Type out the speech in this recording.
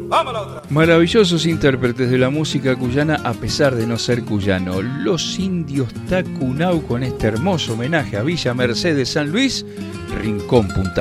Vamos a la otra. Maravillosos intérpretes de la música cuyana a pesar de no ser cuyano. Los Indios Tacunau con este hermoso homenaje a Villa Mercedes San Luis, Rincón Punta